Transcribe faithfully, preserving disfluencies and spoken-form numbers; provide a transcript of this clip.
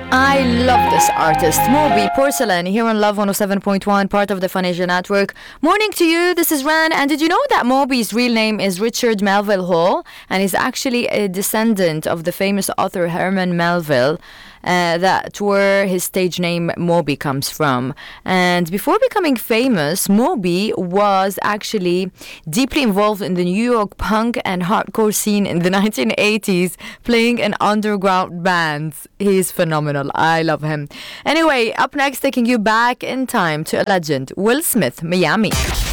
I love this artist, Moby Porcelain, here on Love one oh seven point one, part of the Fun Asia Network. Morning to you, this is Ran, and did you know that Moby's real name is Richard Melville Hall, and he's actually a descendant of the famous author Herman Melville, uh, that where his stage name Moby comes from. And before becoming famous, Moby was actually deeply involved in the New York punk and hardcore scene in the nineteen eighties, playing in underground bands. He's phenomenal. I love him. Anyway, up next, taking you back in time to a legend, Will Smith, Miami.